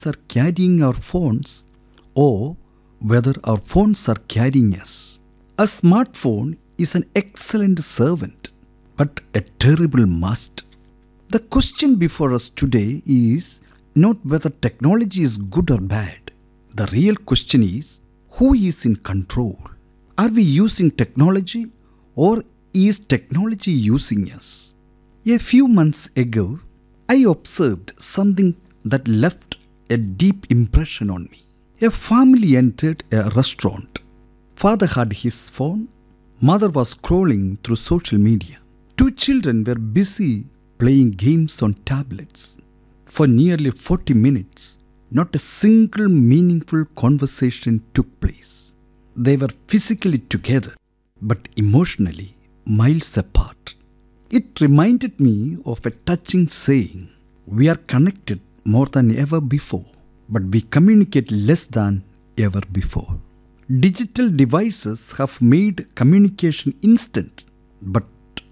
are carrying our phones or whether our phones are carrying us. A smartphone is an excellent servant, but a terrible master. The question before us today is not whether technology is good or bad. The real question is, who is in control? Are we using technology or is technology using us? A few months ago, I observed something that left a deep impression on me. A family entered a restaurant. Father had his phone. Mother was scrolling through social media. Two children were busy playing games on tablets. For nearly 40 minutes, not a single meaningful conversation took place. They were physically together, but emotionally miles apart. It reminded me of a touching saying, "We are connected more than ever before, but we communicate less than ever before." Digital devices have made communication instant, but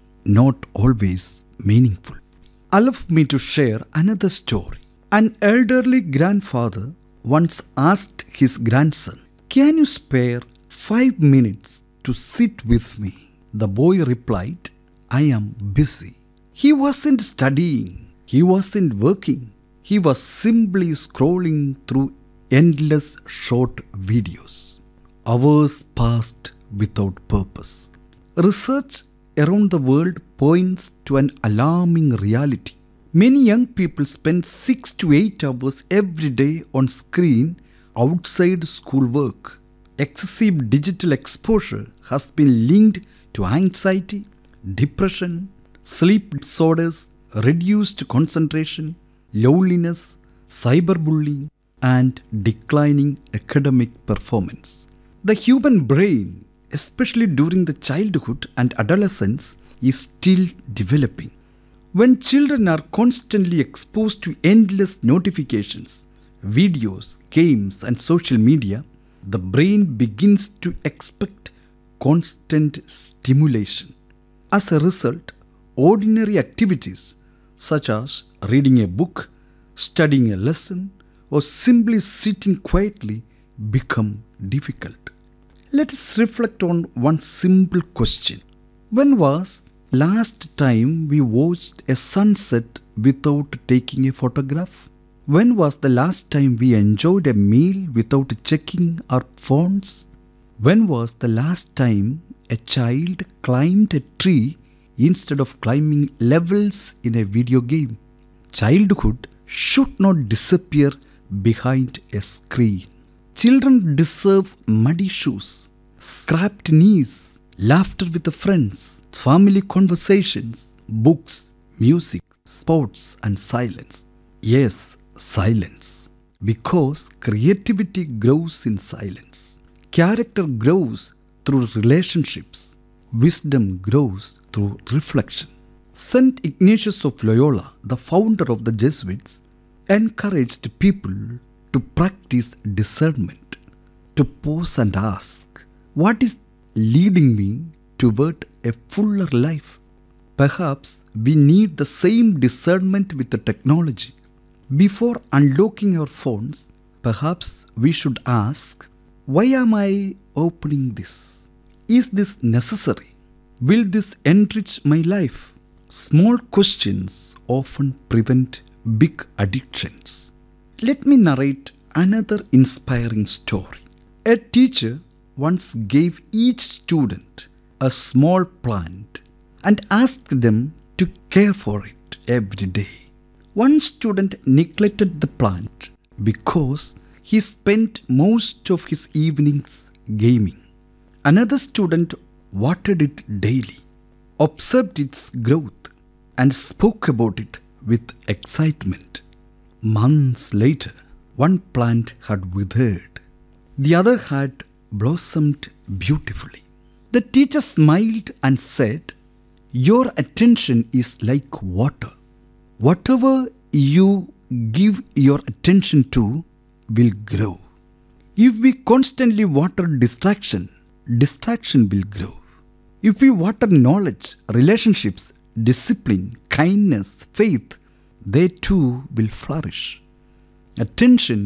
not always meaningful. Allow me to share another story. An elderly grandfather once asked his grandson, "Can you spare 5 minutes to sit with me?" The boy replied, "I am busy." He wasn't studying. He wasn't working. He was simply scrolling through endless short videos. Hours passed without purpose. Research around the world points to an alarming reality. Many young people spend 6 to 8 hours every day on screen outside schoolwork. Excessive digital exposure has been linked to anxiety, depression, sleep disorders, reduced concentration, loneliness, cyberbullying, and declining academic performance. The human brain, especially during the childhood and adolescence, is still developing. When children are constantly exposed to endless notifications, videos, games, and social media, the brain begins to expect constant stimulation. As a result, ordinary activities such as reading a book, studying a lesson, or simply sitting quietly become difficult. Let us reflect on one simple question. When was last time we watched a sunset without taking a photograph? When was the last time we enjoyed a meal without checking our phones? When was the last time a child climbed a tree instead of climbing levels in a video game? Childhood should not disappear behind a screen. Children deserve muddy shoes, scrapped knees, laughter with the friends, family conversations, books, music, sports, and silence. Yes, silence. Because creativity grows in silence. Character grows through relationships. Wisdom grows through reflection. St. Ignatius of Loyola, the founder of the Jesuits, encouraged people to practice discernment, to pause and ask, what is leading me toward a fuller life? Perhaps we need the same discernment with the technology. Before unlocking our phones, perhaps we should ask, why am I opening this? Is this necessary? Will this enrich my life? Small questions often prevent big addictions. Let me narrate another inspiring story. A teacher once gave each student a small plant and asked them to care for it every day. One student neglected the plant because he spent most of his evenings gaming. Another student watered it daily, observed its growth, and spoke about it with excitement. Months later, one plant had withered. The other had blossomed beautifully. The teacher smiled and said, "Your attention is like water. Whatever you give your attention to will grow. If we constantly water distraction, distraction will grow. If we water knowledge, relationships, discipline, kindness, faith, they too will flourish." Attention